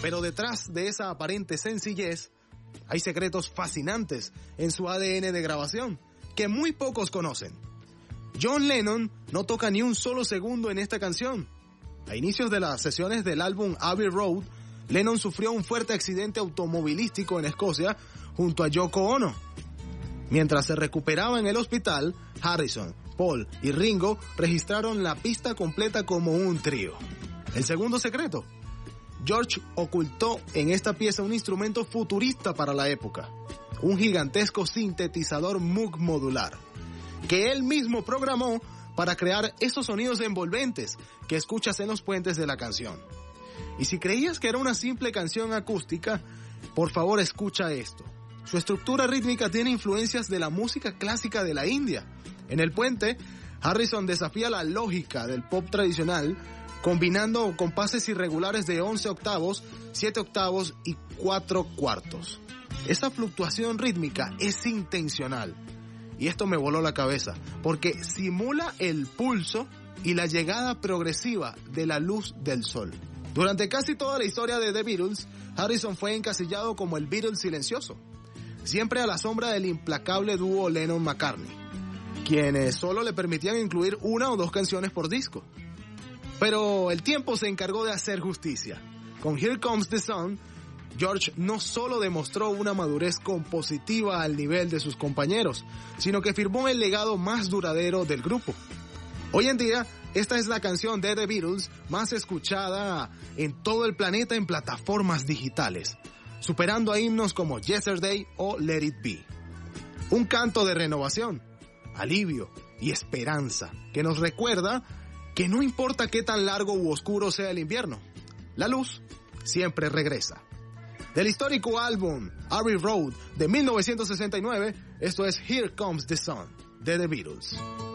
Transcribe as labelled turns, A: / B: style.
A: Pero detrás de esa aparente sencillez, hay secretos fascinantes en su ADN de grabación que muy pocos conocen. John Lennon no toca ni un solo segundo en esta canción. A inicios de las sesiones del álbum Abbey Road, Lennon sufrió un fuerte accidente automovilístico en Escocia junto a Yoko Ono. Mientras se recuperaba en el hospital, Harrison, Paul y Ringo registraron la pista completa como un trío. El segundo secreto: George ocultó en esta pieza un instrumento futurista para la época, un gigantesco sintetizador Moog modular, que él mismo programó para crear esos sonidos envolventes que escuchas en los puentes de la canción. Y si creías que era una simple canción acústica, por favor escucha esto. Su estructura rítmica tiene influencias de la música clásica de la India. En el puente, Harrison desafía la lógica del pop tradicional, combinando compases irregulares de 11 octavos, 7 octavos y 4 cuartos. Esa fluctuación rítmica es intencional. Y esto me voló la cabeza, porque simula el pulso y la llegada progresiva de la luz del sol. Durante casi toda la historia de The Beatles, Harrison fue encasillado como el Beatle silencioso, siempre a la sombra del implacable dúo Lennon-McCartney, quienes solo le permitían incluir 1 o 2 canciones por disco. Pero el tiempo se encargó de hacer justicia. Con Here Comes the Sun, George no solo demostró una madurez compositiva al nivel de sus compañeros, sino que firmó el legado más duradero del grupo. Hoy en día, esta es la canción de The Beatles más escuchada en todo el planeta en plataformas digitales, superando a himnos como Yesterday o Let It Be. Un canto de renovación, alivio y esperanza que nos recuerda que no importa qué tan largo u oscuro sea el invierno, la luz siempre regresa. Del histórico álbum Abbey Road de 1969, esto es Here Comes the Sun de The Beatles.